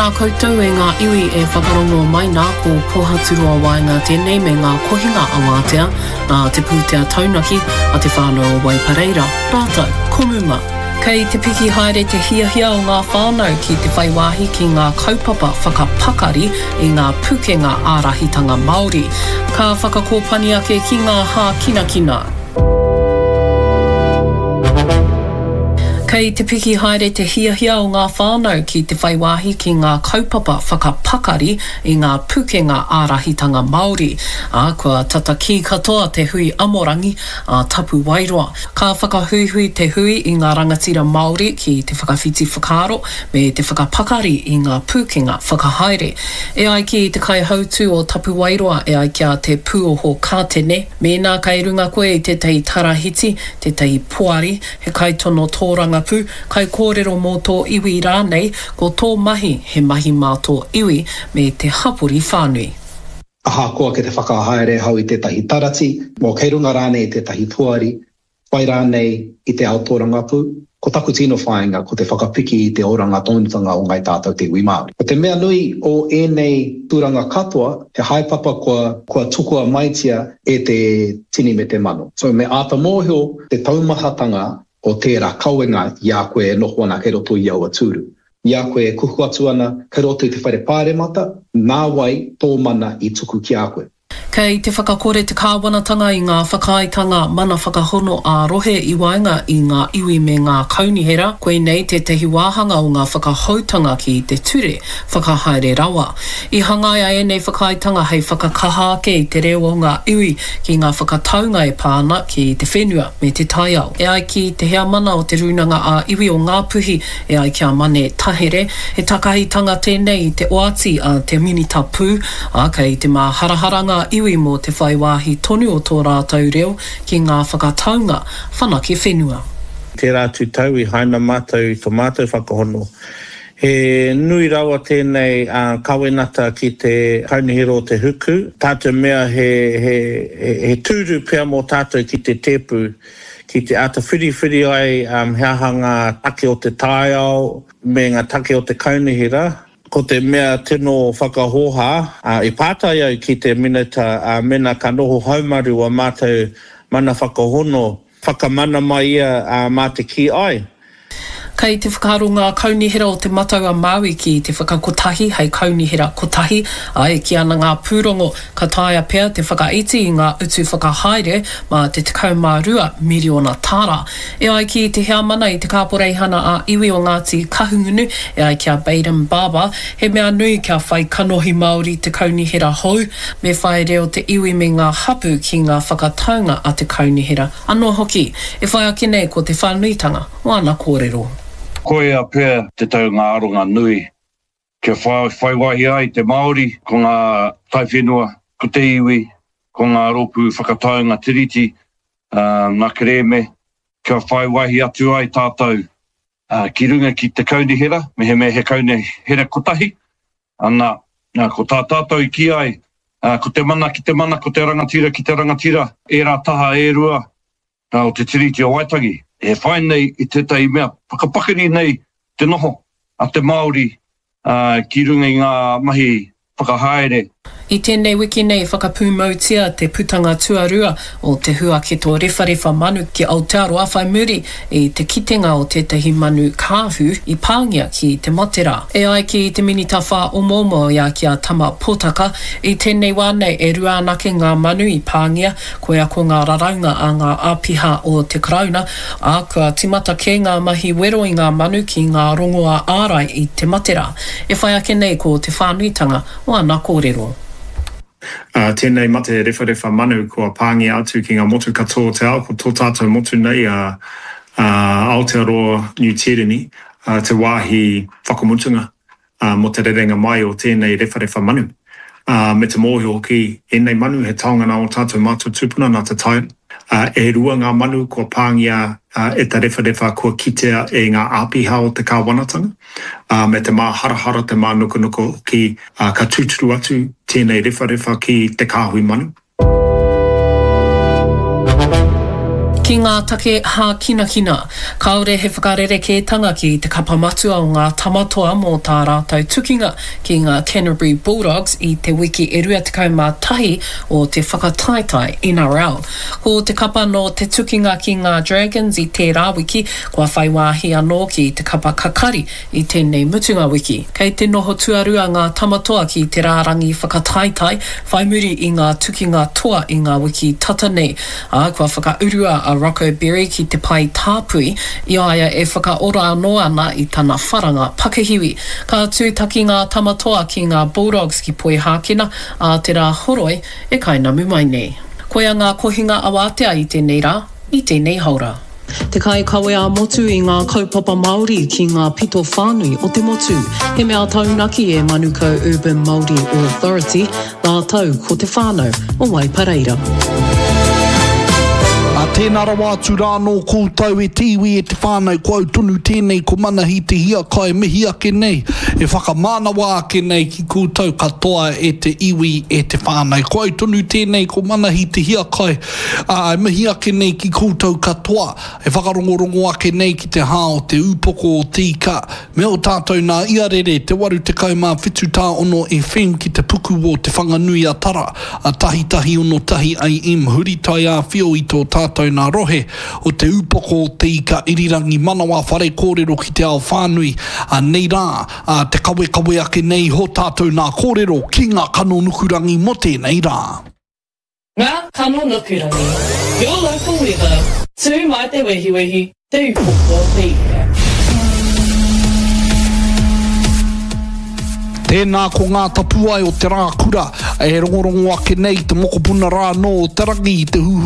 Tēnā koutou e ngā iwi e whakarongo mai nā ko pohaturua waenga tēnei me ngā kohinga awatea, nā te pūtea taunaki a te whānau o Waipareira. Rātou, komuma. Kei te piki haere te hiahia o ngā whānau ki te whaiwahi ki ngā kaupapa whakapakari i ngā pukenga ārahitanga Māori. Ka whakakōpani ake ki ngā hā kinakina. Kei te piki haere te hiahia o ngā whānau ki te whaiwahi ki ngā kaupapa whakapakari i ngā pukenga ārahitanga Māori. Kua tata ki katoa te hui amorangi a Tapu Wairoa. Ka whakahuihui te hui i ngā rangatira Māori ki te whakawhiti whakaaro me te whakapakari i ngā pukenga whakahaere. E ai ki te kai hautu o Tapu Wairoa e ai kia te pūoho kātene. Mēnā kai runga koe i te tei tarahiti, te tei puari, he kai tono tōranga kai kōrero mō tō iwi rānei, ko tō mahi he mahi mā tō iwi me te hapuri whānui. Aha koa ke te whakahaere hau i tētahi tarati, mō kei runga rānei i tētahi puari, whai rānei i te aotoranga pū, ko taku tino whāinga ko te whakapiki i te oranga tōnutanga o ngai tātou te iwi Māori. Ko te mea nui o ēnei tūranga katoa, he haipapa kua tukua maitia e te tini me te mano. So me āta mōhio te taumahatanga o tērā kauenga i a koe e noho ana kei roto i aua tūru. I a koe e kuhu atu ana kei roto i te whaire pāremata, nā wai tō mana i tuku ki a koe. Kei te whakakore te kāwanatanga i ngā whakaaitanga mana whakahono a rohe i waenga i ngā iwi me ngā kaunihera, koe nei te tehi wāhanga o ngā whakahautanga ki te ture whakahaere rawa. I hangaia e nei whakaaitanga hei whakakahake i te reo o ngā iwi ki ngā whakataunga e pāna ki te whenua me te taiao. E ai ki te hea mana o te runanga a iwi o ngā puhi e ai kia mane tahere, he takahitanga tēnei i te oati a te minita pū, kei te mā haraharanga iwi mō te whaiwahi tonu o tō rātou reo ki ngā whakataunga whanake whenua. Te rātu tau i haina mātou i tō mātou whakahono. He nui rawa tēnei kawenata ki te kaunihero o te huku. Tātou mea he tūru pia mō tātou ki te tepu, ki te ata whiri ai he ahanga take o te taiao, me ngā take o te kaunihera. Ko te mea tino whakahoha, i pātai au ki te minata mena ka noho haumaru a mātou mana whakahono, whakamana mai ia mā te ki ai. Kei te whakaro ngā kaunihera o te matau a Māui ki te whakakotahi, hei kaunihera kotahi, ki ana ngā pūrongo ka taia pea te whakaiti i ngā utu whakahaere ma te tekau mā rua miriona tāra. E ai ki te hea mana i te kāporeihana a iwi o Ngāti Kahungunu, e ai kia Baden Baba, he mea nui kia whai kanohi Māori te kaunihera hou, me whai reo te iwi me ngā hapu ki ngā whakataunga a te kaunihera. Anō hoki, e whai ake nei ko te whānuitanga, wana kōrero. Koe a pēr te tau ngā aronga nui. Kia whaiwahi ai te Māori, ko ngā taiwhenua, ko te iwi, ko ngā ropu whakataunga tiriti, ngā kereme. Kia whaiwahi atu ai tātou ki runga ki te kaunihera, me he kaunihera kotahi. Ana, ko tā tātou i ki ai, ko te mana ki te mana, ko te rangatira ki te rangatira, e rā taha e rua, o te tiriti o Waitangi. E whai nei i tētai mea whakapakari nei te noho a te Māori ki runga i ngā mahi whakahaere. I tēnei wiki nei whakapūmautia te putanga tuarua o te huaketo rewharewha manu ki Aotearoa whai muri i te kitenga o tētahi manu kāhu i pāngia ki te matera. E ai ki te minita wha o momo ia ki a tama potaka i tēnei wānei e rua anake ngā manu i pāngia koe ako ngā raraunga a ngā āpiha o te krauna a kua timata ke ngā mahi wero i ngā manu ki ngā rongoa ārai i te matera. E whai ake nei ko te whānuitanga o ana kōrero. Tēnei mate rewharewha manu kua pāngia atu ki ngā motu katoa te ao, ko tō tātou motu nei Aotearoa New Tirini, te wāhi whakamutunga mo te rerenga mai o tēnei rewharewha manu. Me te mōhio ki enei manu he taongana o tātou mātou tūpuna nā te taia. E rua ngā manu kua pāngia e te rewharewha kua kitea e ngā āpiha o te kāwanatanga. Me te mā harahara te mā nuku ki ka tūturu atu tēnei rewharewha ki te kāhui manu. Ki Ki ngā take hā kina kina, kaore he whakarere ki te kapamatua o ngā tamatoa mō tā rātou tukinga ki ngā Canterbury Bulldogs i te wiki e rua tekau mā tahi o te whakataetai NRL. Ko te kapa no te tukinga ki ngā Dragons i tērā wiki, kua whaiwāhi anō ki te kapa kakari i tēnei mutunga wiki. Kei te noho tuarua ngā tamatoa ki te rārangi whakataetai, whaimuri i ngā tukinga toa i ngā wiki tata nei, kua whakaurua a Rocco Berry ki te pai tāpui, i aia e whakaora anō ana i tana wharanga Pakihiwi. Ka tūtaki ngā tamatoa ki ngā Bulldogs ki Poi Hākina, a te rā horoi e kainamu mai nei. Koia ngā kohinga awatea i tēnei rā, i tēnei haura. Te kai kawe a motu i ngā kaupapa Māori ki ngā pito whānui o te motu. He mea taunaki e Manukau Urban Māori Authority, nā tau ko te whānau o Waipareira. Tēnā rawa atu rānō koutou e tiwi e te whānau kua tonu tēnei ko mana hi te hia kai mihi ake nei. E whakamānawa ake nei ki koutou katoa e te iwi e te whānau. Kua tonu tēnei ko mana hi te hia kai mihi ake nei ki koutou katoa. E whakarongorongo ake nei ki te hao te upoko o tika. Me o tātou nā iarere te waru te kaumā whitu tā ono e when ki te puku o te whanganui a tara. A tahi ono tahi AM huritai a whio i tō tātou nā rohe o te upoko o te ika irirangi manawa whare kōrero ki te ao whānui nei rā te kawe ake nei ho tātou nā kōrero ki ngā kano nukurangi mo tēnei rā. Ngā kano nukurangi, your local weather, tū mai te wehiwehi, te upoko o te ika. Tēnā ko ngā tapuai o te rā kura, e rongorongo ake nei te mokopuna rā no o te rangi i te